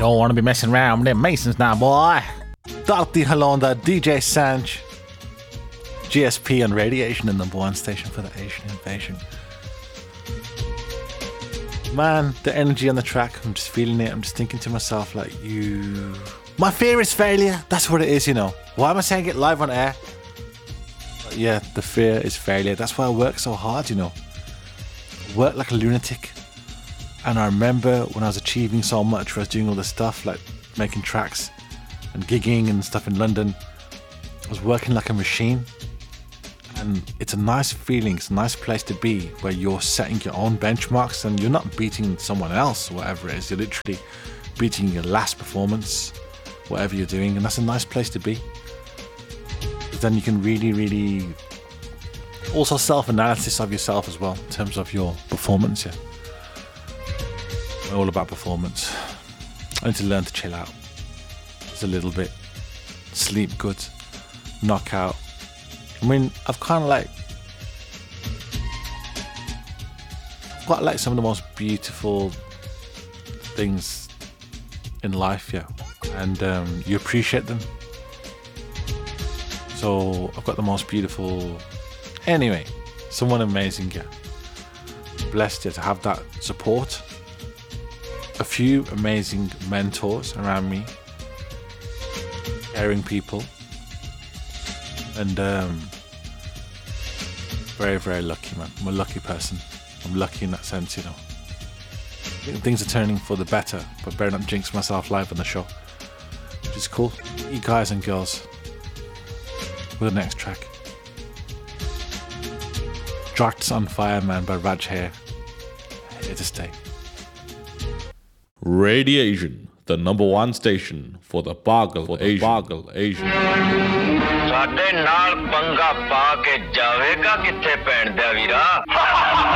Don't want to be messing around with them Masons now, boy. Dr. Halonda, DJ Sanj, GSP on Radiation, the number one station for the Asian invasion. Man, the energy on the track, I'm just feeling it. I'm just thinking to myself, like, my fear is failure. That's what it is, you know. Why am I saying it live on air? But yeah, the fear is failure. That's why I work so hard, you know. Work like a lunatic. And I remember when I was achieving so much, where I was doing all this stuff, like making tracks and gigging and stuff in London, I was working like a machine. And it's a nice feeling, it's a nice place to be, where you're setting your own benchmarks and you're not beating someone else or whatever it is. You're literally beating your last performance, whatever you're doing, and that's a nice place to be. Because then you can really, really also self-analysis of yourself as well, in terms of your performance, yeah. We're all about performance. I need to learn to chill out just a little bit, sleep good, knock out. I mean, I've kind of got some of the most beautiful things in life, yeah, and you appreciate them. So I've got the most beautiful, anyway, someone amazing, yeah. Blessed, yeah, to have that support. A few amazing mentors around me, caring people, and very, very lucky, man. I'm a lucky person. I'm lucky in that sense, you know. I think things are turning for the better, but better not jinx myself live on the show, which is cool. You guys and girls, with the next track. Drugs on Fire, man, by Raj Hair. Here to stay. Radiation, the number one station for the Pagal Asian. ਸਾਡੇ ਨਾਲ ਪੰਗਾ ਪਾ ਕੇ ਜਾਵੇਗਾ ਕਿੱਥੇ ਪੈਣ ਦਿਆ ਵੀਰਾ